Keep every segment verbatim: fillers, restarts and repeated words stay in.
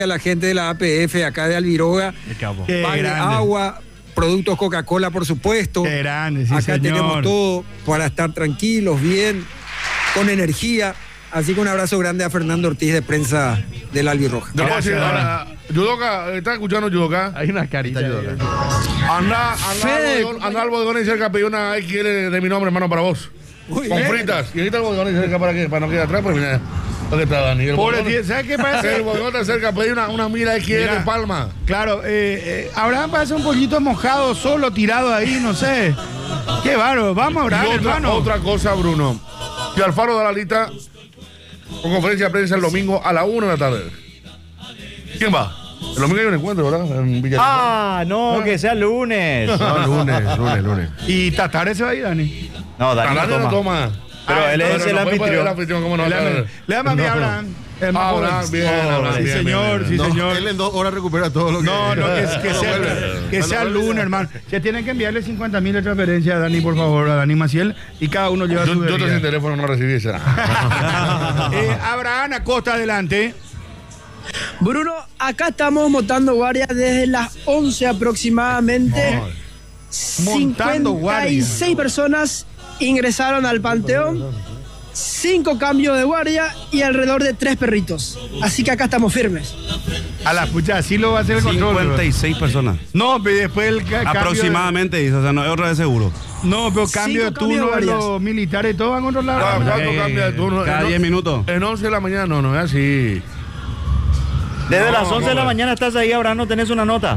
a la gente de la A P F acá de Albiroga. Pague agua, productos Coca-Cola, por supuesto. Qué grande, sí, acá señor. tenemos todo para estar tranquilos, bien, con energía. Así que un abrazo grande a Fernando Ortiz de prensa del Albirroja. Gracias, ahora, Yudoka, ¿estás escuchando Yudoka? Hay una carita. Anda, anda, algodón, anda al bodegón y cerca, pedí una X L de mi nombre, hermano, para vos. Muy con bien. fritas. Y ahorita el bodegón y cerca para que para no quedar atrás, pues mira. ¿Dónde está Dani? El Pobre bodegón- tío, ¿sabes qué pasa? El bodegón está cerca, pedí una, una mira X L Mira. de Palma. Claro, eh, eh, Abraham pasa un poquito mojado, solo tirado ahí, no sé. Qué bárbaro, vamos, Abraham, Y otra, hermano. otra cosa, Bruno. Que Alfaro da la lista con conferencia de prensa el domingo a la una de la tarde. ¿Quién va? El domingo hay un encuentro, ¿verdad? En Villa Ah, no, que sea lunes. No, lunes, lunes, lunes. Y Tatar se va a ir, Dani. No, Dani Canales no no toma. toma. Pero Ah, él no, es no, el no, puede poner anfitrión. el anfitrión, ¿cómo no? Le dame- le dame a mí, No. Abraham. El más Ah, joven. Abraham, bien, Abraham, Sí, bien, señor, bien, sí, bien. señor. Él en dos horas recupera todo lo que... No, no, que, que No, sea, vuelve. que No, sea no, lunes, vuelve. hermano. Se tienen que enviarle cincuenta mil de transferencia a Dani, por favor, a Dani Maciel, y cada uno lleva Yo, su yo te sin bebida. teléfono no recibí esa. Eh, Abraham Acosta, adelante. Bruno, acá estamos montando guardia desde las once aproximadamente. Montando cincuenta y seis personas ingresaron al Panteón, cinco cambios de guardia y alrededor de tres perritos. Así que acá estamos firmes. A la pucha, así lo va a hacer el control. cincuenta y seis personas. No, pero después el ca- cambio Aproximadamente, dice, o sea, no es otra vez seguro. de- no, pero cambio de Cinco cambios turno de de guardias. los militares, todos van a controlar. Ah, ¿Cuánto Eh, cambia de turno? cada En- diez minutos. En once de la mañana, no, no es así. Desde No, las once de la no, mañana estás ahí, Abraham, no tenés una nota.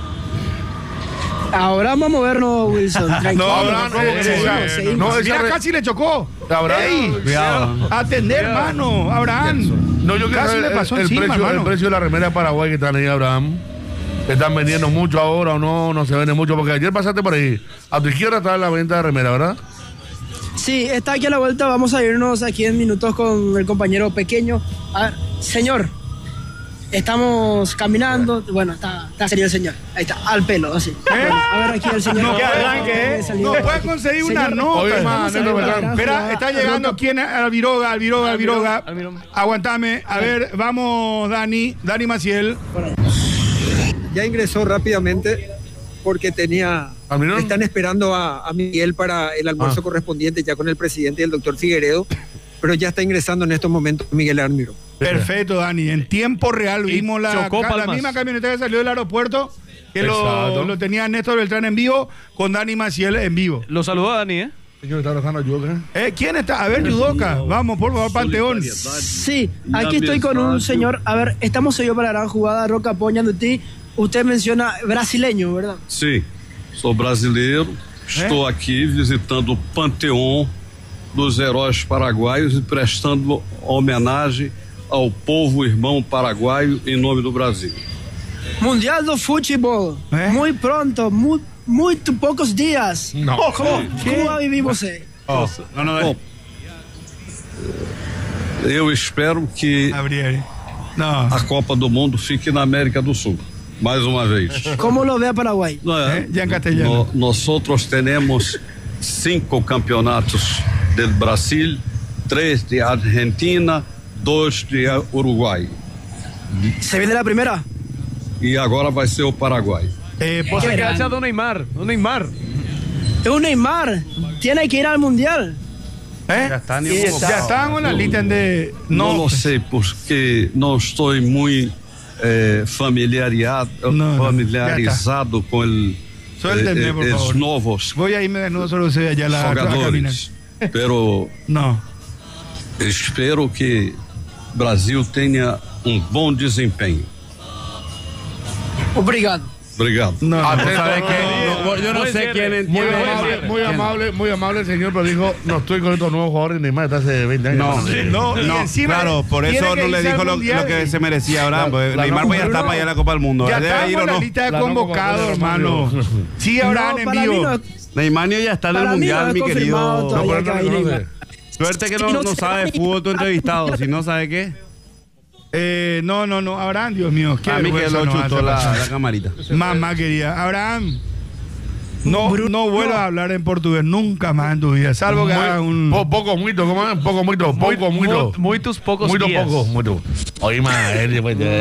Ahora vamos a movernos, Wilson. Tranquilo. No, Abraham, no, eh, no, seguimos, eh, seguimos. no, esa Mira, re- casi le chocó. Abraham. Ey, Cuidado. atender, hermano, Abraham. No, yo quiero Casi saber le pasó el, el encima, precio, el hermano. precio de la remera de Paraguay que están ahí, Abraham. ¿Están vendiendo mucho ahora o no? No se vende mucho, porque ayer pasaste por ahí. A tu izquierda está la venta de remera, ¿verdad? Sí, está aquí a la vuelta. Vamos a irnos aquí en minutos con el compañero pequeño. A ver, señor, estamos caminando. Bueno, está, está serio el señor. Ahí está, al pelo, así. Bueno, a ver aquí el señor. No, que arranque, Eh, ¿eh? salió. No puede conseguir una Señor, nota. Oye, vamos más, a Néstor ir Beltrán. para Espera, atrás. está llegando quién, Albiroga, Albiroga, Albiroga. Albiroga. Aguantame. A ver, vamos, Dani, Dani Maciel. Ya ingresó rápidamente porque tenía... ¿Almirón? Están esperando a, a Miguel para el almuerzo Ah. correspondiente ya con el presidente y el doctor Figueredo, pero ya está ingresando en estos momentos Miguel Almirón. Perfecto, Dani. En tiempo real Y vimos la, chocó ca- la Palmas. misma camioneta que salió del aeropuerto, que lo, Exacto. lo tenía Néstor Beltrán en vivo, con Dani Maciel en vivo. Lo saludó a Dani, ¿eh? Señor, está trabajando ayuda, ¿eh? Eh, ¿Quién está? A ver, Yudoka. Vamos, por favor, Panteón. Sí, aquí estoy con un señor. A ver, estamos hoy para la gran jugada, Roca apoyando a ti. Usted menciona brasileño, ¿verdad? Sim, sou brasileiro, estou aqui visitando o Panteão dos Heróis Paraguaios e prestando homenagem ao povo irmão paraguaio em nome do Brasil. Mundial do Futebol. ¿Eh? Muy pronto, muy, muy pocos días. No. ¿Cómo, cómo va a vivir você? Oh, no, no, Bom, eu espero que Gabriel. No. a Copa do Mundo fique na América do Sul, mais uma vez. ¿Cómo lo ve a Paraguay? Não é? Eh, ya en castellano. No, nosotros tenemos cinco campeonatos del Brasil, três de Argentina, dois de Uruguai. ¿Se viene la primera? E agora vai ser o Paraguai. Eh, Vos Qué se grande. quedaste a Don Neymar. Don Neymar. Es un Neymar. Tiene que ir al Mundial. ¿Eh? Ya está, ni Sí, un poco. está. Ya están en la lista de. Não, No, não sei porque não estou muito eh, familiarizado, No, no, familiarizado com el, Suéltenme, por os favor. novos voy a irme desnudo solo usted allá a la a caminar. jogadores. Pero No. espero que o Brasil tenha um bom desempenho. Obrigado. Obrigado. No, no. Atento, ¿Sabes no, qué? no, no. No, yo no Puede sé ser, quién eh. Muy entiende amable, más. muy amable, muy amable el señor, pero dijo, no estoy con estos nuevos jugadores, Neymar está hace veinte años. No, No, y no, encima claro, por tiene eso que no le irse dijo al lo, Mundial. lo que se merecía Abraham, La- porque la Neymar no pues ya está Bruno, para allá a la Copa del Mundo. Ya ¿Debe está ir o en la no? lista de La no convocados, convocatoria, hermano. hermano. Sí, Abraham No, en para mí vivo. no, Neymar ya está en el para mí no Mundial, es mi confirmado querido. todavía No, pero que no hay reconoce. Neymar. Suerte que Sí, no, no no sé. sabe fútbol tu entrevistado, si no sabe qué. Eh, no, no, no. Abraham, Dios mío. Qué A mí que vergüenza lo nos chutó hace la, pasar. la camarita. Mamá quería. Abraham, no, no vuelvas a hablar en portugués nunca más en tu vida, salvo que Muy- hagas un. po- poco, muito, ¿cómo es? Poco, muito, poco, muito. Muy, tus pocos Muito días. poco, muito. Oye, más, él, pues,